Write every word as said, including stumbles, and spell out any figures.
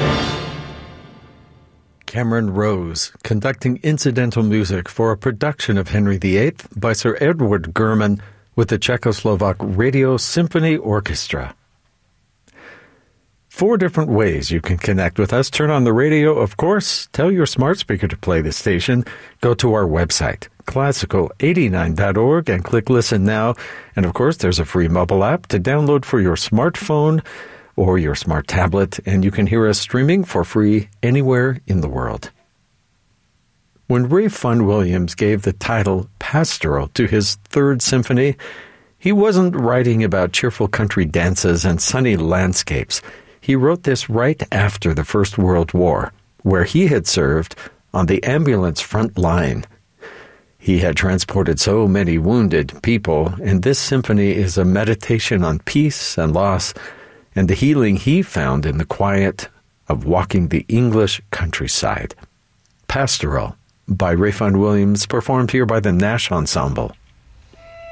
Cameron Rose, conducting incidental music for a production of Henry the Eighth by Sir Edward Gurman with the Czechoslovak Radio Symphony Orchestra. Four different ways you can connect with us. Turn on the radio, of course. Tell your smart speaker to play the station. Go to our website, classical eighty-nine dot org, and click Listen Now. And, of course, there's a free mobile app to download for your smartphone or your smart tablet, and you can hear us streaming for free anywhere in the world. When Ralph Vaughan Williams gave the title Pastoral to his Third Symphony, he wasn't writing about cheerful country dances and sunny landscapes. He wrote this right after the First World War, where he had served on the ambulance front line. He had transported so many wounded people, and this symphony is a meditation on peace and loss, and the healing he found in the quiet of walking the English countryside. Pastoral, by Ralph Vaughan Williams, performed here by the Nash Ensemble.